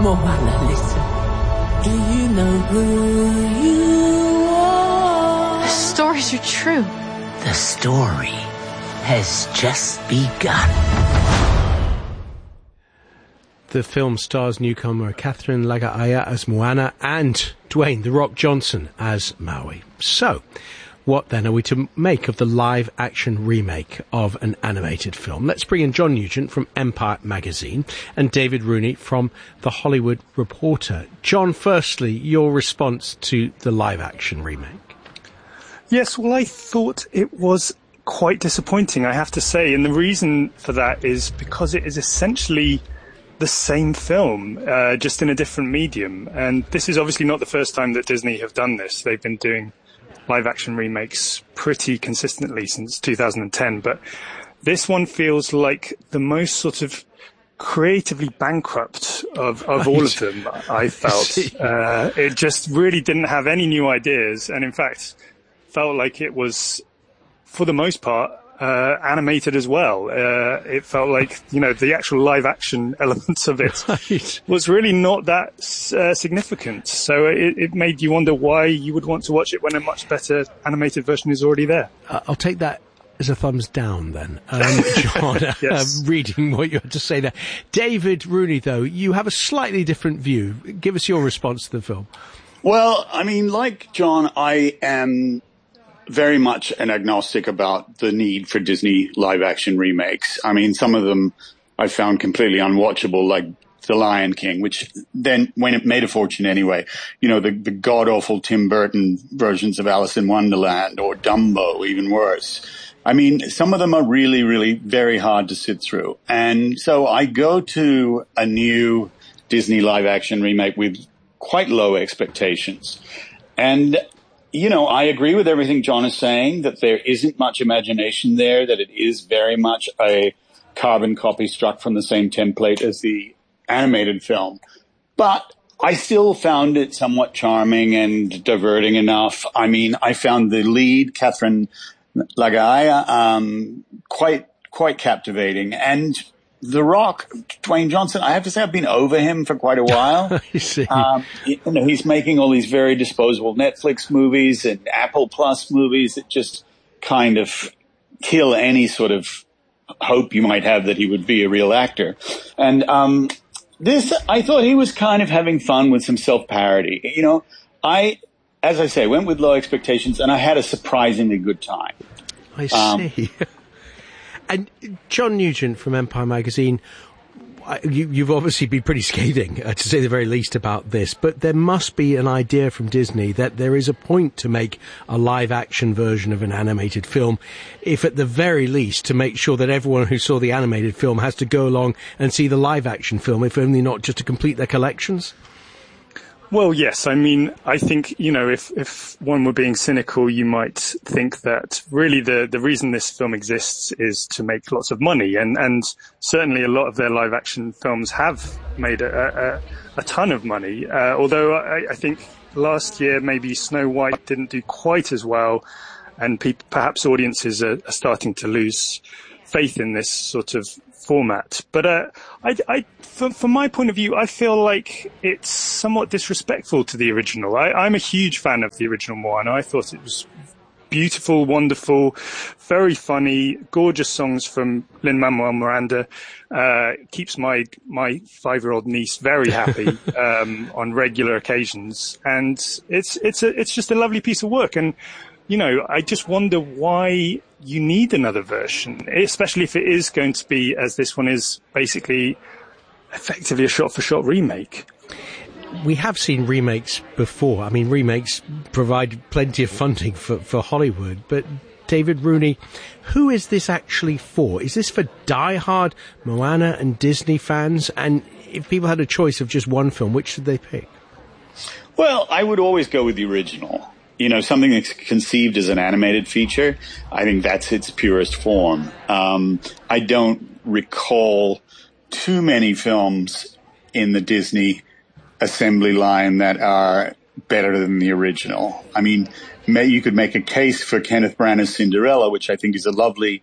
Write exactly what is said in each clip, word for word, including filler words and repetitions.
Moana, listen. Do you know who you are? The stories are true. The story has just begun. The film stars newcomer Catherine Laga'aya as Moana and Dwayne "The Rock" Johnson as Maui. So, what then are we to make of the live-action remake of an animated film? Let's bring in John Nugent from Empire Magazine and David Rooney from The Hollywood Reporter. John, firstly, your response to the live-action remake. Yes, well, I thought it was quite disappointing, I have to say. And the reason for that is because it is essentially the same film, uh, just in a different medium. And this is obviously not the first time that Disney have done this. They've been doing live-action remakes pretty consistently since two thousand ten. But this one feels like the most sort of creatively bankrupt of, of all of them, I felt. Uh, it just really didn't have any new ideas. And in fact, felt like it was, for the most part, uh, animated as well. Uh, it felt like, you know, the actual live action elements of it right. was really not that uh, significant. So it, it made you wonder why you would want to watch it when a much better animated version is already there. Uh, I'll take that as a thumbs down then, um, John, yes. uh, reading what you had to say there. David Rooney, though, you have a slightly different view. Give us your response to the film. Well, I mean, like John, I am very much an agnostic about the need for Disney live-action remakes. I mean, some of them I found completely unwatchable, like The Lion King, which then, when it made a fortune anyway, you know, the, the god-awful Tim Burton versions of Alice in Wonderland or Dumbo, even worse. I mean, some of them are really, really very hard to sit through. And so I go to a new Disney live-action remake with quite low expectations. And you know, I agree with everything John is saying, that there isn't much imagination there, that it is very much a carbon copy struck from the same template as the animated film. But I still found it somewhat charming and diverting enough. I mean, I found the lead, Catherine Laga'aya, um, quite, quite captivating. And The Rock, Dwayne Johnson, I have to say I've been over him for quite a while. I see. Um, you know, he's making all these very disposable Netflix movies and Apple Plus movies that just kind of kill any sort of hope you might have that he would be a real actor. And um, this, I thought he was kind of having fun with some self-parody. You know, I, as I say, went with low expectations, and I had a surprisingly good time. I see. Um, And John Nugent from Empire Magazine, you, you've obviously been pretty scathing, uh, to say the very least, about this, but there must be an idea from Disney that there is a point to make a live-action version of an animated film, if at the very least to make sure that everyone who saw the animated film has to go along and see the live-action film, if only not just to complete their collections. Well, yes. I mean, I think, you know, if, if one were being cynical, you might think that really the, the reason this film exists is to make lots of money. And, and certainly a lot of their live action films have made a, a, a ton of money. Uh, although I, I think last year maybe Snow White didn't do quite as well. And pe- perhaps audiences are, are starting to lose faith in this sort of format. But uh, I, I, from, from my point of view, I feel like it's somewhat disrespectful to the original. I, I'm a huge fan of the original Moana. I thought it was beautiful, wonderful, very funny, gorgeous songs from Lin-Manuel Miranda. Uh, keeps my my five-year-old niece very happy um, on regular occasions, and it's it's a it's just a lovely piece of work. And you know, I just wonder why you need another version, especially if it is going to be, as this one is, basically effectively a shot-for-shot remake. We have seen remakes before. I mean, remakes provide plenty of funding for, for Hollywood. But, David Rooney, who is this actually for? Is this for die-hard Moana and Disney fans? And if people had a choice of just one film, which should they pick? Well, I would always go with the original. You know, something that's conceived as an animated feature, I think that's its purest form. Um, I don't recall too many films in the Disney assembly line that are better than the original. I mean, may, you could make a case for Kenneth Branagh's Cinderella, which I think is a lovely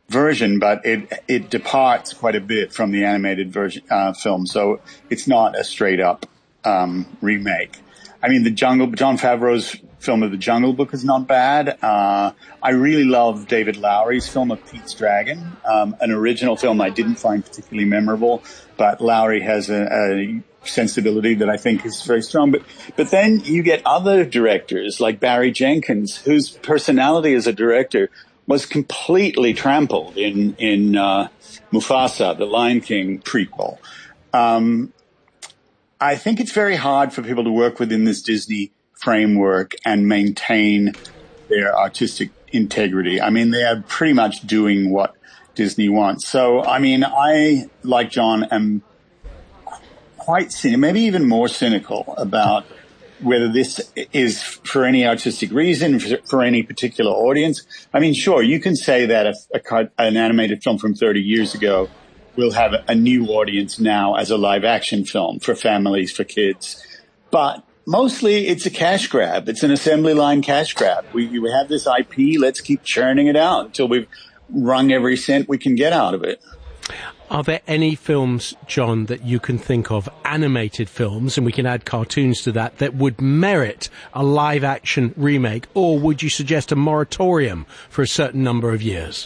version, but it it departs quite a bit from the animated version uh, film. So it's not a straight up um, remake. I mean, the Jungle, Jon Favreau's film of The Jungle Book is not bad. Uh, I really love David Lowery's film of Pete's Dragon, um, an original film I didn't find particularly memorable, but Lowery has a, a sensibility that I think is very strong. But, but then you get other directors like Barry Jenkins, whose personality as a director was completely trampled in, in, uh, Mufasa, the Lion King prequel. Um, I think it's very hard for people to work within this Disney framework and maintain their artistic integrity. I mean, they are pretty much doing what Disney wants. So, I mean, I, like John, am quite cynical, maybe even more cynical about whether this is for any artistic reason, for, for any particular audience. I mean, sure, you can say that a, a, an animated film from thirty years ago will have a, a new audience now as a live action film for families, for kids. But mostly it's a cash grab. It's an assembly line cash grab. We, we have this I P. Let's keep churning it out until we've wrung every cent we can get out of it. Are there any films, John, that you can think of, animated films, and we can add cartoons to that, that would merit a live-action remake, or would you suggest a moratorium for a certain number of years?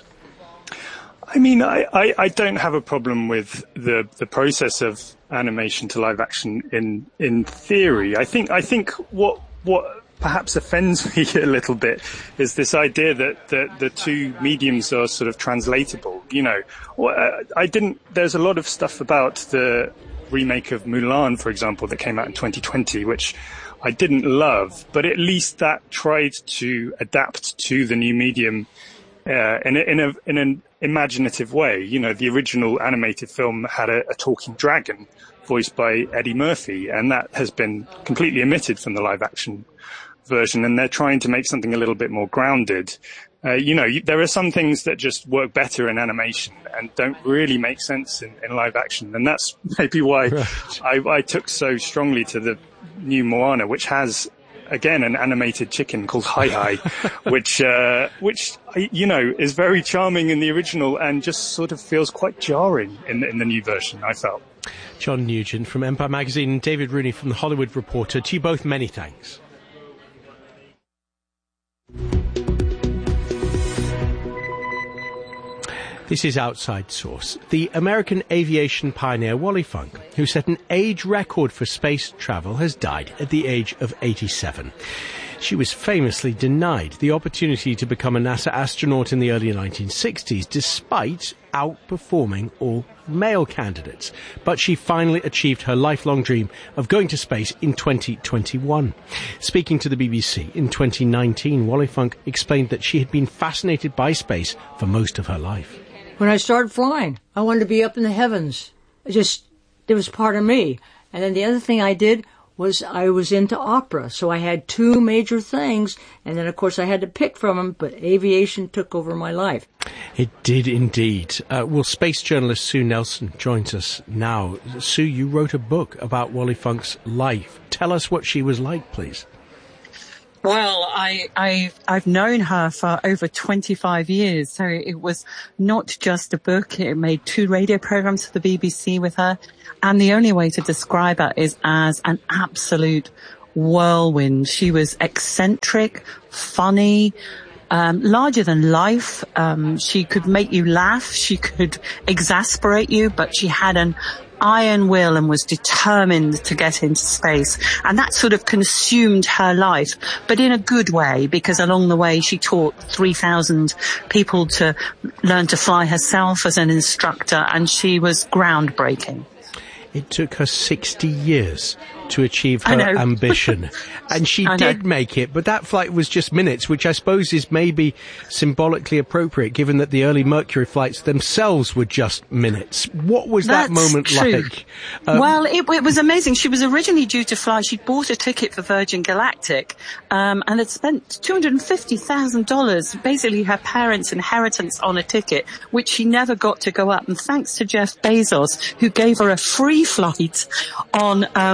I mean, I, I, I don't have a problem with the, the process of animation to live action in, in theory. I think, I think what, what perhaps offends me a little bit is this idea that, that the two mediums are sort of translatable. You know, I didn't, there's a lot of stuff about the remake of Mulan, for example, that came out in twenty twenty, which I didn't love, but at least that tried to adapt to the new medium, uh, in a, in a, in an imaginative way. You know, the original animated film had a, a talking dragon voiced by Eddie Murphy, and that has been completely omitted from the live action version, and they're trying to make something a little bit more grounded. Uh, you know, you, there are some things that just work better in animation and don't really make sense in, in live action, and that's maybe why right. I, I took so strongly to the new Moana, which has, again, an animated chicken called Hai Hai, which, uh, which, you know, is very charming in the original and just sort of feels quite jarring in, in the new version, I felt. John Nugent from Empire Magazine and David Rooney from The Hollywood Reporter, to you both, many thanks. This is Outside Source. The American aviation pioneer Wally Funk, who set an age record for space travel, has died at the age of eighty-seven. She was famously denied the opportunity to become a NASA astronaut in the early nineteen sixties, despite outperforming all male candidates. But she finally achieved her lifelong dream of going to space in twenty twenty-one. Speaking to the B B C in twenty nineteen, Wally Funk explained that she had been fascinated by space for most of her life. When I started flying, I wanted to be up in the heavens. It just, it was part of me. And then the other thing I did was I was into opera. So I had two major things. And then, of course, I had to pick from them, but aviation took over my life. It did indeed. Uh, well, space journalist Sue Nelson joins us now. Sue, you wrote a book about Wally Funk's life. Tell us what she was like, please. Well, I, I, I've known her for over twenty-five years, so it was not just a book. It made two radio programs for the B B C with her, and the only way to describe her is as an absolute whirlwind. She was eccentric, funny, um, larger than life. Um, she could make you laugh. She could exasperate you, but she had an iron will and was determined to get into space. And that sort of consumed her life, but in a good way, because along the way she taught three thousand people to learn to fly herself as an instructor, and she was groundbreaking. It took her sixty years to achieve her ambition. And she did make it, but that flight was just minutes, which I suppose is maybe symbolically appropriate, given that the early Mercury flights themselves were just minutes. What was That's that moment true. like? Um, well, it, it was amazing. She was originally due to fly. She'd bought a ticket for Virgin Galactic, um, and had spent two hundred fifty thousand dollars, basically her parents' inheritance, on a ticket, which she never got to go up. And thanks to Jeff Bezos, who gave her a free flight on um, Blue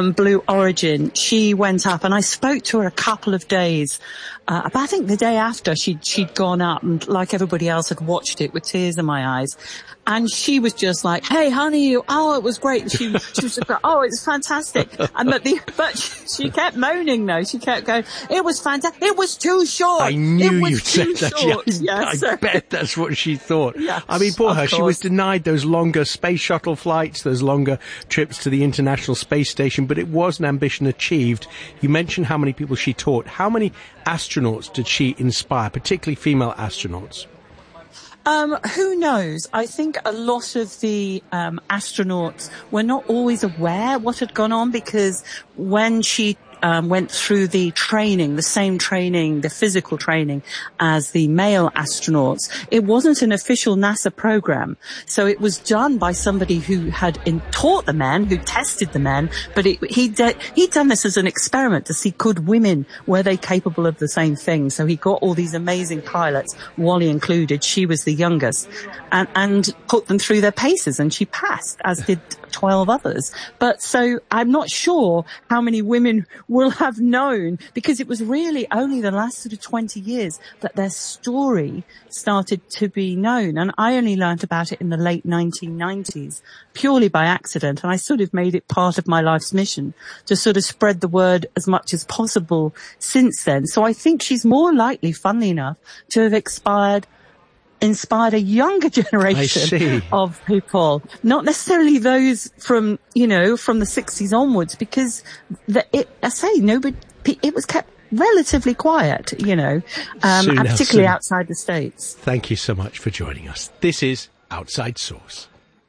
Blue Origin, she went up, and I spoke to her a couple of days, uh, but I think the day after she'd, she'd gone up, and like everybody else had watched it with tears in my eyes. And she was just like, "Hey, honey, oh, it was great." She, she was just like, "Oh, it's fantastic." And but the, but she kept moaning though. She kept going, "It was fantastic. It was too short." I knew you'd say that. Short. Yes, Yes, I bet that's what she thought. Yes, I mean, poor her. course. She was denied those longer space shuttle flights, those longer trips to the International Space Station, but it was an ambition achieved. You mentioned how many people she taught. How many astronauts did she inspire, particularly female astronauts? Um, who knows? I think a lot of the um, astronauts were not always aware what had gone on, because when she um, went through the training, the same training, the physical training as the male astronauts, it wasn't an official NASA program. So it was done by somebody who had in, taught the men, who tested the men, but it, he de- he'd done this as an experiment to see could women, were they capable of the same thing. So he got all these amazing pilots, Wally included, she was the youngest, and, and put them through their paces, and she passed, as did twelve others. But so I'm not sure how many women will have known, because it was really only the last sort of twenty years that their story started to be known. And I only learned about it in the late nineteen nineties, purely by accident. And I sort of made it part of my life's mission to sort of spread the word as much as possible since then. So I think she's more likely, funnily enough, to have expired inspired a younger generation of people, not necessarily those from, you know, from the sixties onwards, because the, it, I say, nobody, it was kept relatively quiet, you know, um, and particularly outside the States. Thank you so much for joining us. This is Outside Source.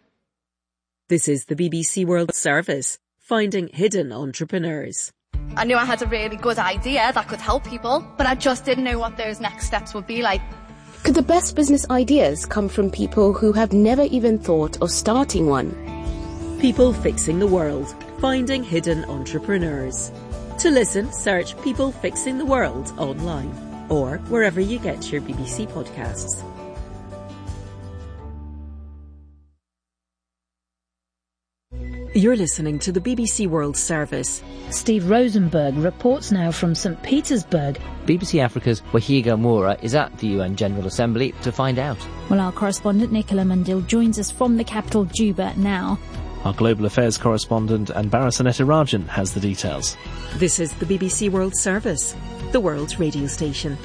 This is the B B C World Service, finding hidden entrepreneurs. I knew I had a really good idea that could help people, but I just didn't know what those next steps would be like. Could the best business ideas come from people who have never even thought of starting one? People Fixing the World, finding hidden entrepreneurs. To listen, search People Fixing the World online or wherever you get your B B C podcasts. You're listening to the B B C World Service. Steve Rosenberg reports now from Saint Petersburg. B B C Africa's Wahiga Moura is at the U N General Assembly to find out. Well, our correspondent Nicola Mundil joins us from the capital Juba now. Our global affairs correspondent Anbara Sanetirajan has the details. This is the B B C World Service, the world's radio station.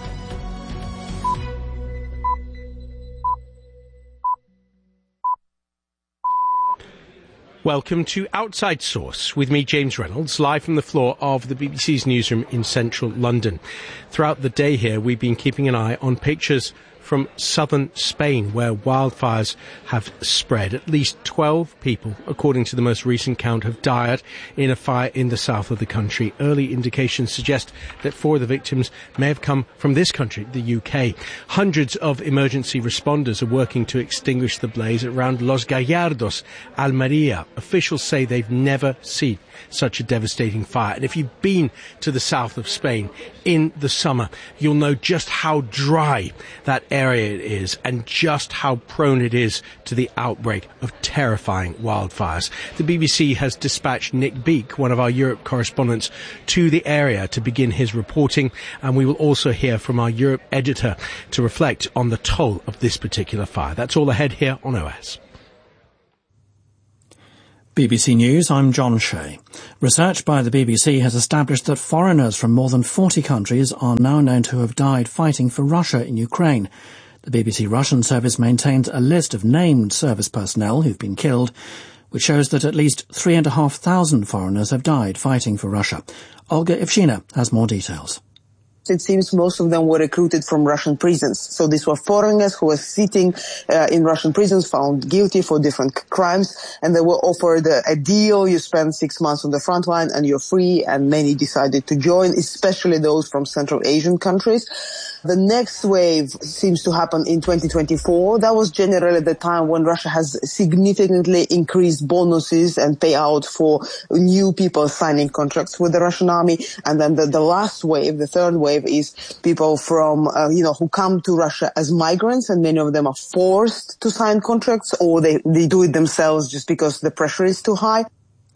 Welcome to Outside Source with me, James Reynolds, live from the floor of the B B C's newsroom in central London. Throughout the day here, we've been keeping an eye on pictures from southern Spain, where wildfires have spread. At least twelve people, according to the most recent count, have died in a fire in the south of the country. Early indications suggest that four of the victims may have come from this country, the U K. Hundreds of emergency responders are working to extinguish the blaze around Los Gallardos, Almeria. Officials say they've never seen such a devastating fire. And if you've been to the south of Spain in the summer, you'll know just how dry that area it is and just how prone it is to the outbreak of terrifying wildfires. The B B C has dispatched Nick Beake, one of our Europe correspondents, to the area to begin his reporting, and we will also hear from our Europe editor to reflect on the toll of this particular fire. That's all ahead here on O S. B B C News, I'm John Shea. Research by the B B C has established that foreigners from more than forty countries are now known to have died fighting for Russia in Ukraine. The B B C Russian service maintains a list of named service personnel who've been killed, which shows that at least three and a half thousand foreigners have died fighting for Russia. Olga Ivshina has more details. It seems most of them were recruited from Russian prisons. So these were foreigners who were sitting uh, in Russian prisons, found guilty for different crimes, and they were offered a, a deal. You spend six months on the front line and you're free, and many decided to join, especially those from Central Asian countries. The next wave seems to happen in twenty twenty-four. That was generally the time when Russia has significantly increased bonuses and payout for new people signing contracts with the Russian army. And then the, the last wave, the third wave, is people from, uh, you know, who come to Russia as migrants, and many of them are forced to sign contracts, or they, they do it themselves just because the pressure is too high.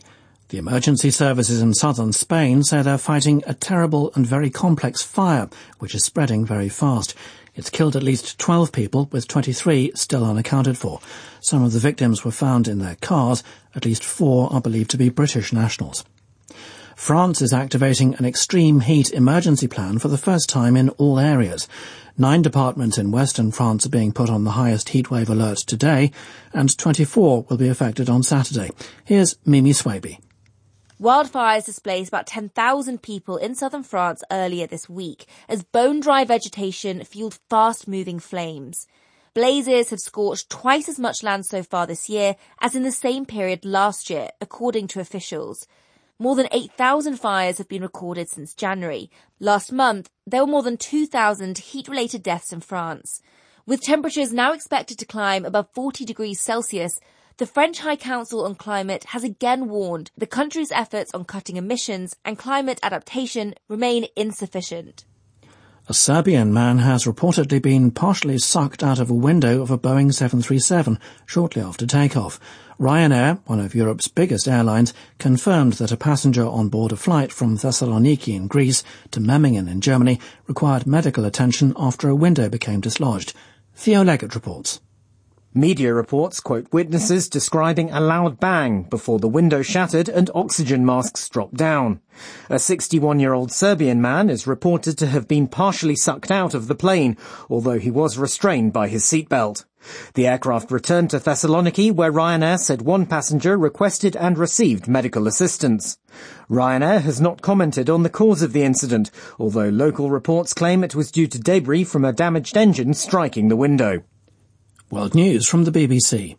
The emergency services in southern Spain say they're fighting a terrible and very complex fire, which is spreading very fast. It's killed at least twelve people, with twenty-three still unaccounted for. Some of the victims were found in their cars. At least four are believed to be British nationals. France is activating an extreme heat emergency plan for the first time in all areas. Nine departments in western France are being put on the highest heatwave alert today, and twenty-four will be affected on Saturday. Here's Mimi Swaby. Wildfires displaced about ten thousand people in southern France earlier this week as bone-dry vegetation fueled fast-moving flames. Blazes have scorched twice as much land so far this year as in the same period last year, according to officials. More than eight thousand fires have been recorded since January. Last month, there were more than two thousand heat-related deaths in France. With temperatures now expected to climb above forty degrees Celsius, the French High Council on Climate has again warned the country's efforts on cutting emissions and climate adaptation remain insufficient. A Serbian man has reportedly been partially sucked out of a window of a Boeing seven thirty-seven shortly after takeoff. Ryanair, one of Europe's biggest airlines, confirmed that a passenger on board a flight from Thessaloniki in Greece to Memmingen in Germany required medical attention after a window became dislodged. Theo Leggett reports. Media reports quote witnesses describing a loud bang before the window shattered and oxygen masks dropped down. A sixty-one-year-old Serbian man is reported to have been partially sucked out of the plane, although he was restrained by his seatbelt. The aircraft returned to Thessaloniki, where Ryanair said one passenger requested and received medical assistance. Ryanair has not commented on the cause of the incident, although local reports claim it was due to debris from a damaged engine striking the window. World News from the B B C.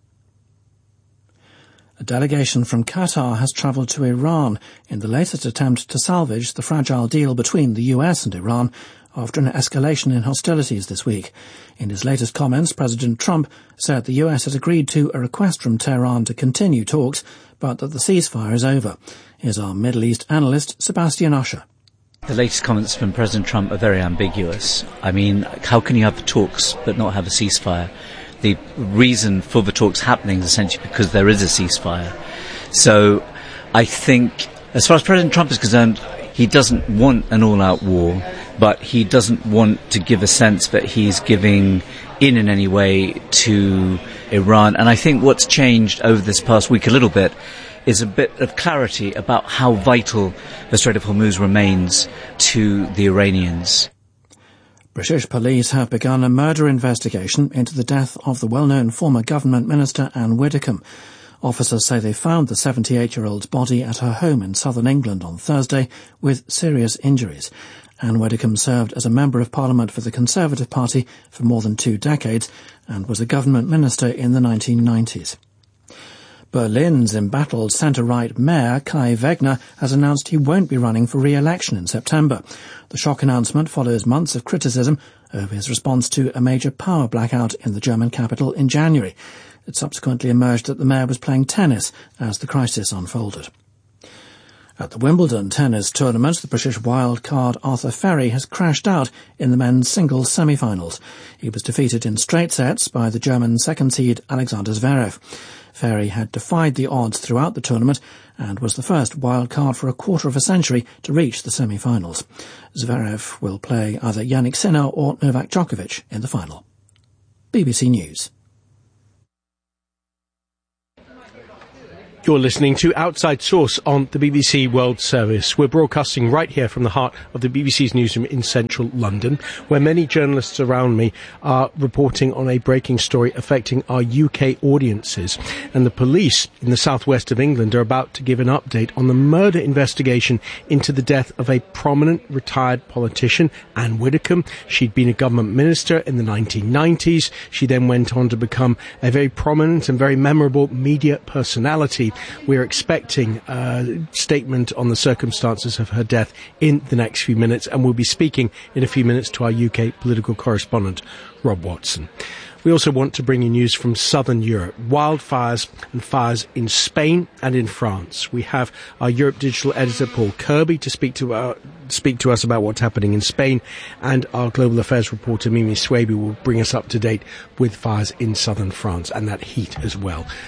A delegation from Qatar has travelled to Iran in the latest attempt to salvage the fragile deal between the U S and Iran after an escalation in hostilities this week. In his latest comments, President Trump said the U S has agreed to a request from Tehran to continue talks, but that the ceasefire is over. Here's our Middle East analyst, Sebastian Usher. The latest comments from President Trump are very ambiguous. I mean, how can you have talks but not have a ceasefire? The reason for the talks happening is essentially because there is a ceasefire. So I think, as far as President Trump is concerned, he doesn't want an all-out war, but he doesn't want to give a sense that he's giving in in any way to Iran. And I think what's changed over this past week a little bit is a bit of clarity about how vital the Strait of Hormuz remains to the Iranians. British police have begun a murder investigation into the death of the well-known former government minister Anne Widdecombe. Officers say they found the seventy-eight-year-old's body at her home in southern England on Thursday with serious injuries. Anne Widdecombe served as a Member of Parliament for the Conservative Party for more than two decades and was a government minister in the nineteen nineties. Berlin's embattled centre-right mayor, Kai Wegner, has announced he won't be running for re-election in September. The shock announcement follows months of criticism over his response to a major power blackout in the German capital in January. It subsequently emerged that the mayor was playing tennis as the crisis unfolded. At the Wimbledon tennis tournament, the British wildcard Arthur Ferry has crashed out in the men's singles semi-finals. He was defeated in straight sets by the German second seed Alexander Zverev. Ferry had defied the odds throughout the tournament and was the first wildcard for a quarter of a century to reach the semi-finals. Zverev will play either Jannik Sinner or Novak Djokovic in the final. B B C News. You're listening to Outside Source on the B B C World Service. We're broadcasting right here from the heart of the B B C's newsroom in central London, where many journalists around me are reporting on a breaking story affecting our U K audiences. And the police in the southwest of England are about to give an update on the murder investigation into the death of a prominent retired politician, Anne Widdecombe. She'd been a government minister in the nineteen nineties. She then went on to become a very prominent and very memorable media personality. We're expecting a statement on the circumstances of her death in the next few minutes, and we'll be speaking in a few minutes to our U K political correspondent, Rob Watson. We also want to bring you news from southern Europe, wildfires and fires in Spain and in France. We have our Europe Digital editor, Paul Kirby, to speak to our, speak to us about what's happening in Spain, and our global affairs reporter, Mimi Swaby, will bring us up to date with fires in southern France and that heat as well. Paul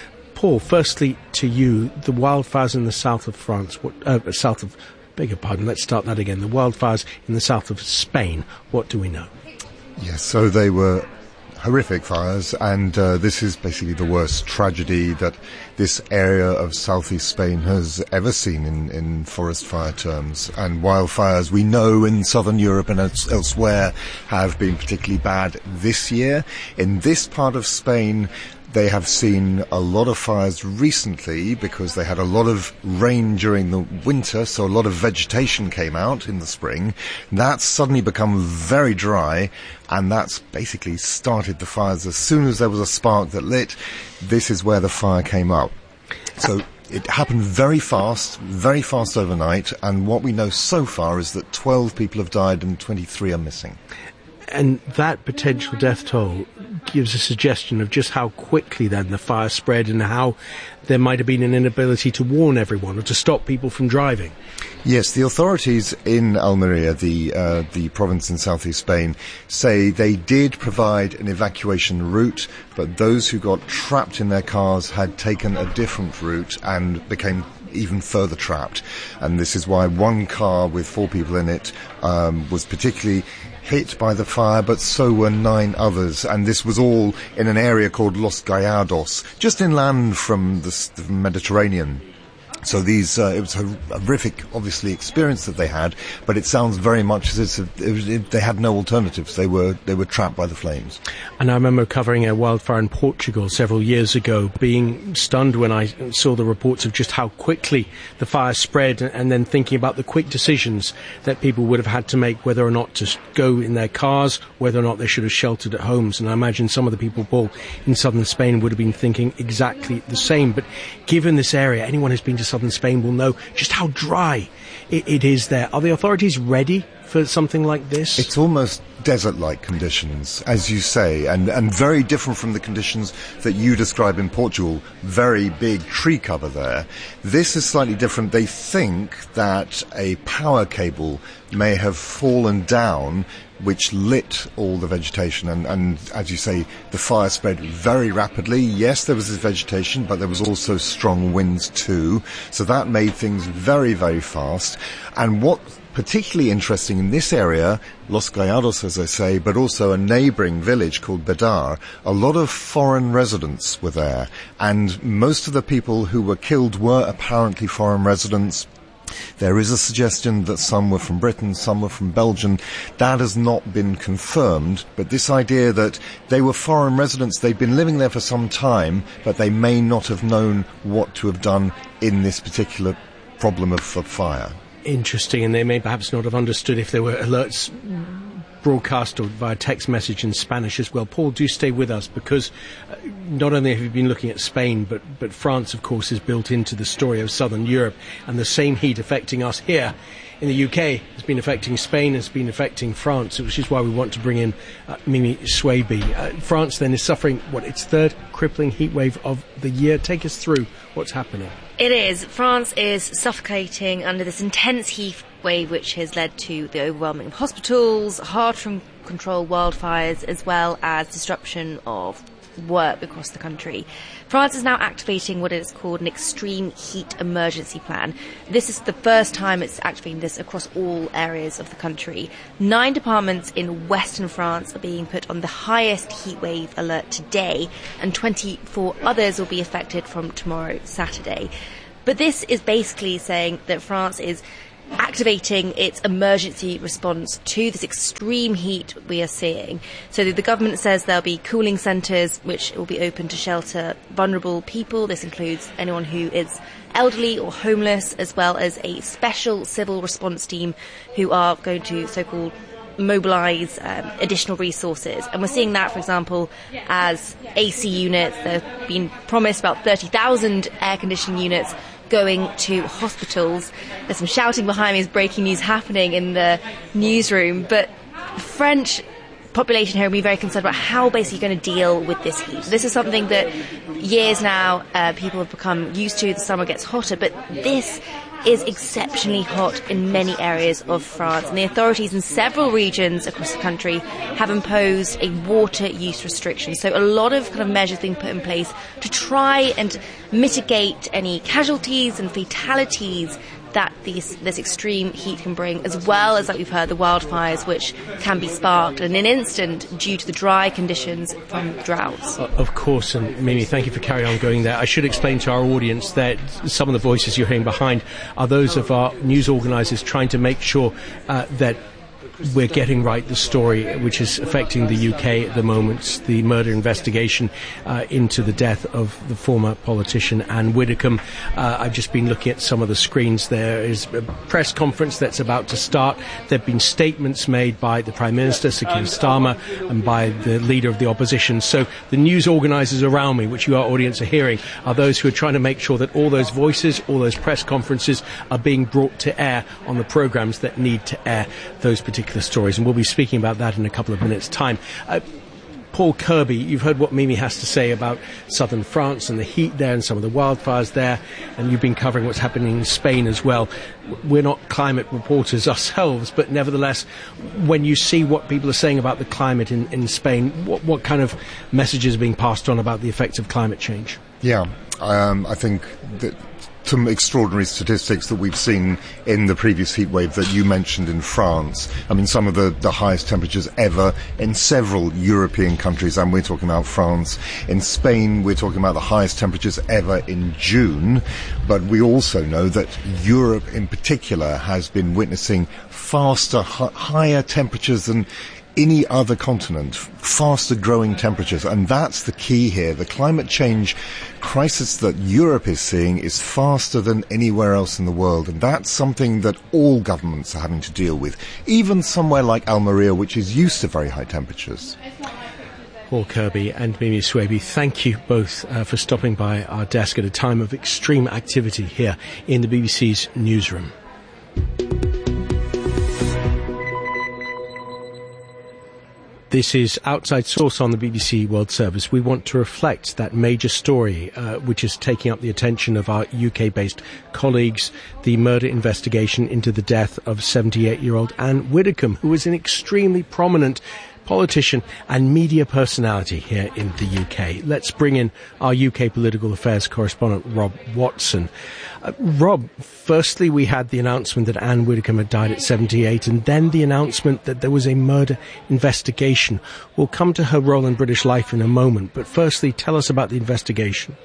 Paul, firstly to you, the wildfires in the south of France, what, uh, south of, beg your pardon, let's start that again, the wildfires in the south of Spain, what do we know? Yes, so they were horrific fires, and uh, this is basically the worst tragedy that this area of southeast Spain has ever seen in, in forest fire terms. And wildfires, we know in southern Europe and else, elsewhere, have been particularly bad this year. In this part of Spain, they have seen a lot of fires recently because they had a lot of rain during the winter, so a lot of vegetation came out in the spring. That's suddenly become very dry, and that's basically started the fires. As soon as there was a spark that lit, this is where the fire came up. So it happened very fast, very fast overnight, and what we know so far is that twelve people have died and twenty-three are missing. And that potential death toll gives a suggestion of just how quickly then the fire spread and how there might have been an inability to warn everyone or to stop people from driving. Yes, the authorities in Almeria, the uh, the province in southeast Spain, say they did provide an evacuation route, but those who got trapped in their cars had taken a different route and became even further trapped. And this is why one car with four people in it um, was particularly hit by the fire, but so were nine others, and this was all in an area called Los Gallardos, just inland from the, the Mediterranean. So these, uh, it was a horrific, obviously, experience that they had, but it sounds very much as if it was, it, they had no alternatives. They were they were trapped by the flames. And I remember covering a wildfire in Portugal several years ago, being stunned when I saw the reports of just how quickly the fire spread, and then thinking about the quick decisions that people would have had to make, whether or not to go in their cars, whether or not they should have sheltered at homes. And I imagine some of the people, Paul, in southern Spain would have been thinking exactly the same. But given this area, anyone who's been to southern Spain will know just how dry it, it is there. Are the authorities ready for something like this? It's almost desert-like conditions, as you say, and, and very different from the conditions that you describe in Portugal. Very big tree cover there. This is slightly different. They think that a power cable may have fallen down, which lit all the vegetation, and, and as you say, the fire spread very rapidly. Yes, there was this vegetation, but there was also strong winds too, so that made things very, very fast. And what particularly interesting in this area, Los Gallardos, as I say, but also a neighbouring village called Bedar, a lot of foreign residents were there, and most of the people who were killed were apparently foreign residents. There is a suggestion that some were from Britain, some were from Belgium. That has not been confirmed, but this idea that they were foreign residents, they'd been living there for some time, but they may not have known what to have done in this particular problem of, of fire. Interesting, and they may perhaps not have understood if there were alerts broadcast or via text message in Spanish as well. Paul, do stay with us, because uh, not only have you been looking at Spain, but, but France, of course, is built into the story of southern Europe, and the same heat affecting us here in the U K has been affecting Spain, has been affecting France, which is why we want to bring in uh, Mimi Swaby. Uh, France then is suffering, what, its third crippling heat wave of the year. Take us through what's happening. It is. France is suffocating under this intense heat wave, which has led to the overwhelming of hospitals, hard-to-control wildfires, as well as disruption of work across the country. France is now activating what is called an extreme heat emergency plan. This is the first time it's activating this across all areas of the country. Nine departments in western France are being put on the highest heat wave alert today, and twenty-four others will be affected from tomorrow, Saturday. But this is basically saying that France is activating its emergency response to this extreme heat we are seeing. So the government says there'll be cooling centres which will be open to shelter vulnerable people. This includes anyone who is elderly or homeless, as well as a special civil response team who are going to so-called mobilise um, additional resources. And we're seeing that, for example, as A C units. There have been promised about thirty thousand air conditioning units going to hospitals. There's some shouting behind me as breaking news happening in the newsroom, but French population here will be very concerned about how basically you're going to deal with this heat. This is something that years now. Uh, people have become used to the summer gets hotter, but this is exceptionally hot in many areas of France, and the authorities in several regions across the country have imposed a water use restriction. So a lot of kind of measures being put in place to try and mitigate any casualties and fatalities that these, this extreme heat can bring, as well as, like we've heard, the wildfires which can be sparked in an instant due to the dry conditions from droughts. Uh, of course, and Mimi, thank you for carrying on going there. I should explain to our audience that some of the voices you're hearing behind are those of our news organisers trying to make sure uh, that we're getting right the story which is affecting the U K at the moment, the murder investigation uh, into the death of the former politician Anne Widdecombe. Uh, I've just been looking at some of the screens. There is a press conference that's about to start. There have been statements made by the Prime Minister, Sir Keir Starmer, and by the Leader of the Opposition. So the news organisers around me, which you, our audience, are hearing, are those who are trying to make sure that all those voices, all those press conferences are being brought to air on the programmes that need to air those particular stories, and we'll be speaking about that in a couple of minutes' time. Uh, Paul Kirby, you've heard what Mimi has to say about southern France and the heat there and some of the wildfires there, and you've been covering what's happening in Spain as well. We're not climate reporters ourselves, but nevertheless, when you see what people are saying about the climate in, in Spain, what, what kind of messages are being passed on about the effects of climate change? Yeah, um, I think that some extraordinary statistics that we've seen in the previous heat wave that you mentioned in France. I mean, some of the, the highest temperatures ever in several European countries, and we're talking about France. In Spain, we're talking about the highest temperatures ever in June. But we also know that Europe in particular has been witnessing faster, h- higher temperatures than any other continent, faster growing temperatures, and that's the key here. The climate change crisis that Europe is seeing is faster than anywhere else in the world, and that's something that all governments are having to deal with, even somewhere like Almeria, which is used to very high temperatures. Paul Kirby and Mimi Swaby, thank you both uh, for stopping by our desk at a time of extreme activity here in the B B C's newsroom. This is Outside Source on the B B C World Service. We want to reflect that major story uh, which is taking up the attention of our U K-based colleagues, the murder investigation into the death of seventy-eight-year-old Anne Widdecombe, who was an extremely prominent politician and media personality here in the U K. Let's bring in our U K political affairs correspondent, Rob Watson. Uh, Rob, firstly, we had the announcement that Anne Widdecombe had died at seventy-eight, and then the announcement that there was a murder investigation. We'll come to her role in British life in a moment, but firstly, tell us about the investigation.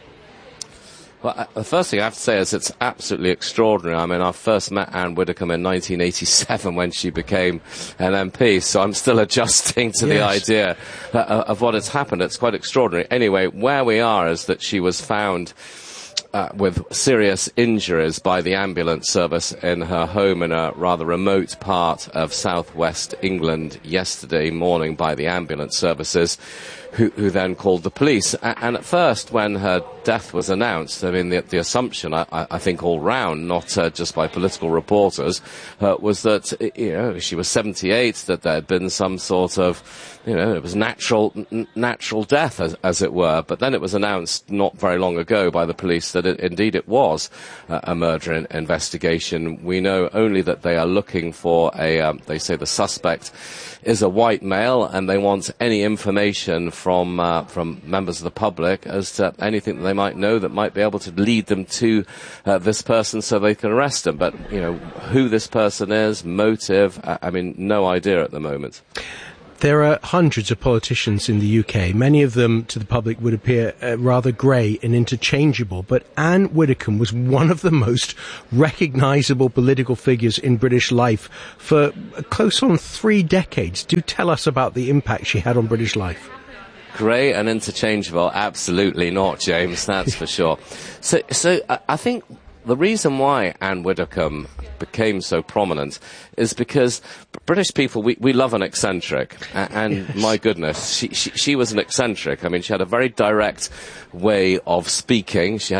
Well, the first thing I have to say is it's absolutely extraordinary. I mean, I first met Anne Widdecombe in nineteen eighty-seven when she became an M P, so I'm still adjusting to yes. the idea uh, of what has happened. It's quite extraordinary. Anyway, where we are is that she was found Uh, with serious injuries by the ambulance service in her home in a rather remote part of southwest England yesterday morning by the ambulance services, who, who then called the police. A- and at first, when her death was announced, I mean, the, the assumption, I, I think all round, not uh, just by political reporters, uh, was that, you know, she was seventy-eight, that there had been some sort of, you know, it was natural, n- natural death, as, as it were. But then it was announced not very long ago by the police that it, indeed it was uh, a murder in- investigation. We know only that they are looking for a, um, they say the suspect is a white male, and they want any information from uh, from members of the public as to anything that they might know that might be able to lead them to uh, this person so they can arrest him. But, you know, who this person is, motive, I, I mean, no idea at the moment. There are hundreds of politicians in the U K. Many of them, to the public, would appear uh, rather grey and interchangeable. But Anne Widdecombe was one of the most recognisable political figures in British life for close on three decades. Do tell us about the impact she had on British life. Grey and interchangeable? Absolutely not, James. That's for sure. So, so I, I think the reason why Anne Widdecombe became so prominent is because British people, we, we love an eccentric. And, and yes. my goodness, she, she, she was an eccentric. I mean, she had a very direct way of speaking. She had an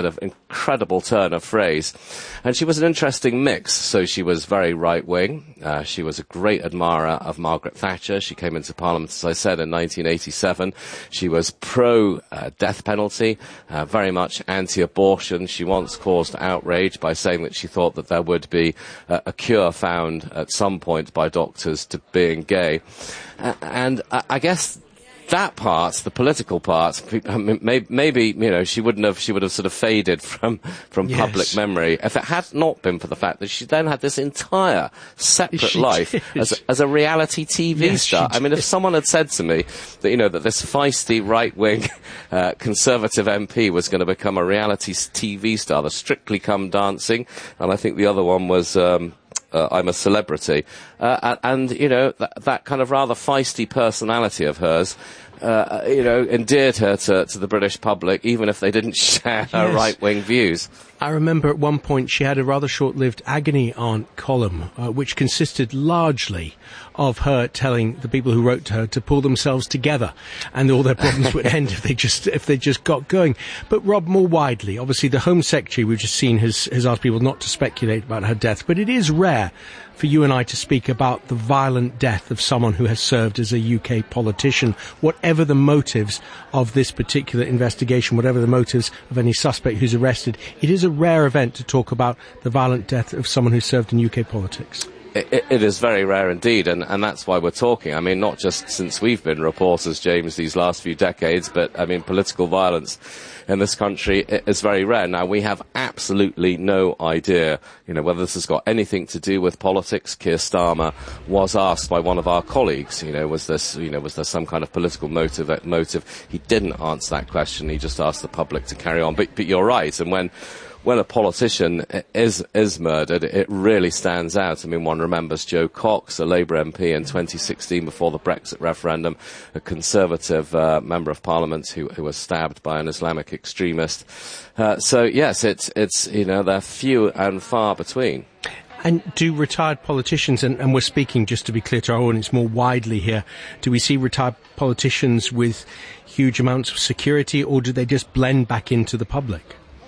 incredible turn of phrase. And she was an interesting mix. So she was very right-wing. Uh, she was a great admirer of Margaret Thatcher. She came into Parliament, as I said, in nineteen eighty-seven. She was pro-death uh, penalty, uh, very much anti-abortion. She once caused outrage by saying that she thought that there would be uh, a cure found at some point by doctors to being gay. Uh, and I, I guess that part, the political part, maybe, maybe you know, she wouldn't have, she would have sort of faded from from yes. public memory if it had not been for the fact that she then had this entire separate she life did. as a, as a reality T V yes, star. I mean, if someone had said to me that, you know, that this feisty right-wing uh, conservative M P was going to become a reality T V star, the Strictly Come Dancing, and I think the other one was Um, Uh, I'm a Celebrity, uh, and, you know, that, that kind of rather feisty personality of hers, uh, you know, endeared her to, to the British public, even if they didn't share her Yes. right-wing views. I remember at one point she had a rather short-lived agony aunt column, uh, which consisted largely of her telling the people who wrote to her to pull themselves together, and all their problems would end if they just if they just got going. But Rob, more widely, obviously the Home Secretary we've just seen has has asked people not to speculate about her death, but it is rare for you and I to speak about the violent death of someone who has served as a U K politician, whatever the motives of this particular investigation, whatever the motives of any suspect who's arrested. It is a rare event to talk about the violent death of someone who served in U K politics. It, it is very rare indeed, and, and that's why we're talking. I mean, not just since we've been reporters, James, these last few decades, but, I mean, political violence in this country is very rare. Now, we have absolutely no idea, you know, whether this has got anything to do with politics. Keir Starmer was asked by one of our colleagues, you know, was this, you know, was there some kind of political motive? motive? He didn't answer that question. He just asked the public to carry on. But, but you're right, and when When a politician is is murdered, it really stands out. I mean, one remembers Joe Cox, a Labour M P in twenty sixteen before the Brexit referendum, a Conservative uh, member of Parliament who, who was stabbed by an Islamic extremist. Uh, so, yes, it's, it's, you know, they're few and far between. And do retired politicians, and, and we're speaking, just to be clear to our audience, more widely here, do we see retired politicians with huge amounts of security, or do they just blend back into the public?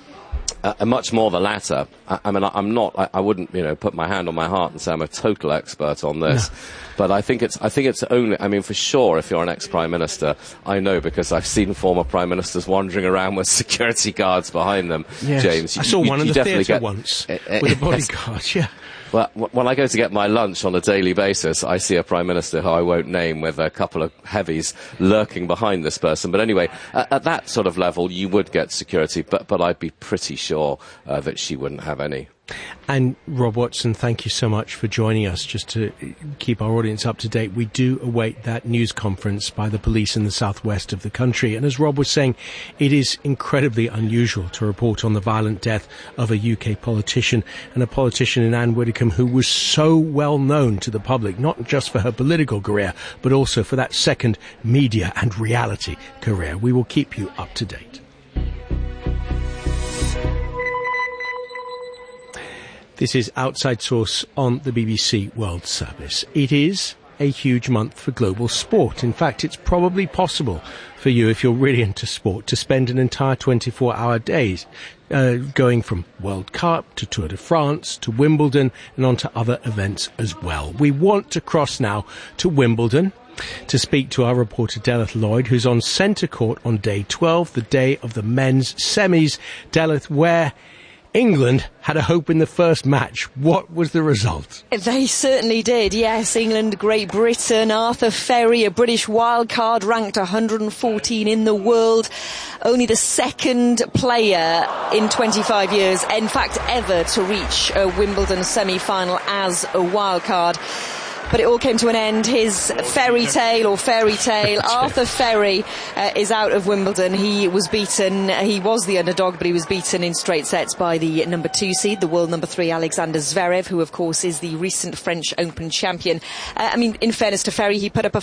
Uh, much more the latter. I, I mean, I, I'm not. I, I wouldn't, you know, put my hand on my heart and say I'm a total expert on this. No. But I think it's. I think it's only. I mean, for sure, if you're an ex-prime minister, I know because I've seen former prime ministers wandering around with security guards behind them. Yes. James, I saw you, one you, in you the theatre get, once uh, uh, with a bodyguard. Yes. Yeah. Well, when I go to get my lunch on a daily basis, I see a Prime Minister who I won't name with a couple of heavies lurking behind this person. But anyway, at, at that sort of level, you would get security, but, but I'd be pretty sure uh, that she wouldn't have any. And Rob Watson, thank you so much for joining us, just to keep our audience up to date. We do await that news conference by the police in the southwest of the country. And as Rob was saying, it is incredibly unusual to report on the violent death of a U K politician, and a politician in Anne Widdecombe who was so well known to the public, not just for her political career, but also for that second media and reality career. We will keep you up to date. This is Outside Source on the B B C World Service. It is a huge month for global sport. In fact, it's probably possible for you, if you're really into sport, to spend an entire twenty-four hour days uh, going from World Cup to Tour de France to Wimbledon and on to other events as well. We want to cross now to Wimbledon to speak to our reporter Delith Lloyd, who's on centre court on day twelve, the day of the men's semis. Delith, where England had a hope in the first match. What was the result? They certainly did, yes. England, Great Britain, Arthur Ferry, a British wildcard, ranked one hundred fourteen in the world. Only the second player in twenty-five years, in fact ever, to reach a Wimbledon semi-final as a wildcard. But it all came to an end. His fairy tale or fairy tale, Arthur Ferry, uh, is out of Wimbledon. He was beaten, he was the underdog, but he was beaten in straight sets by the number two seed, the world number three, Alexander Zverev, who of course is the recent French Open champion. Uh, I mean, in fairness to Ferry, he put up a